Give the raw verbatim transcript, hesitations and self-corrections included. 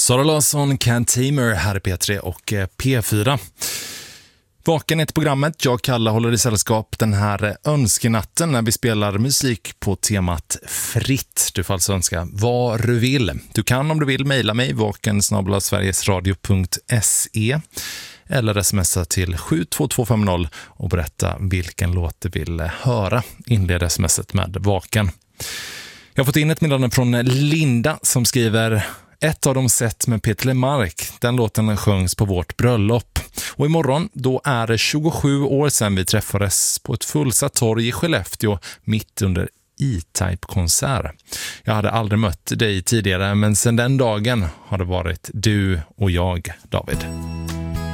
Sara Larsson, Can't Tamer här i P tre och P fyra. Vaken är ett programmet. Jag, Kalle, håller i sällskap den här önskenatten när vi spelar musik på temat fritt. Du får alltså önska vad du vill. Du kan, om du vill, mejla mig vaken snabel-a sverigesradio punkt se eller smsa till sju två två fem noll och berätta vilken låt du vill höra. Inled smset med vaken. Jag har fått in ett meddelande från Linda som skriver: ett av de sett med Peter Lemark. Den låten sjöngs på vårt bröllop. Och imorgon, då är det tjugosju år sedan vi träffades på ett fullsatt torg i Skellefteå mitt under E-Type-konsert. Jag hade aldrig mött dig tidigare, men sedan den dagen har det varit du och jag, David.